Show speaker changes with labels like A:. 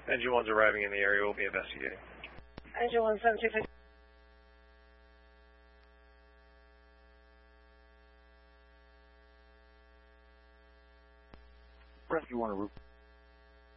A: Engine 1's arriving in the area. We'll be investigating.
B: Engine 17250.
C: Rescue 1 to Route